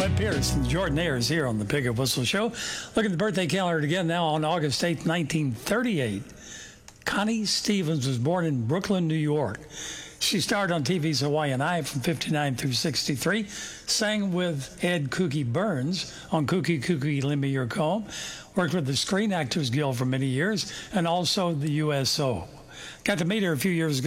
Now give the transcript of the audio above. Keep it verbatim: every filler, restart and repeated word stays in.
Webb Pierce and Jordan Ayers here on the Pig and Whistle Show. Look at the birthday calendar again now on August eighth, nineteen thirty-eight. Connie Stevens was born in Brooklyn, New York. She starred on T V's Hawaiian Eye from fifty-nine through sixty-three, sang with Ed Kooky Burns on Kooky Kooky Lend Me Your Comb, worked with the Screen Actors Guild for many years, and also the U S O. Got to meet her a few years ago.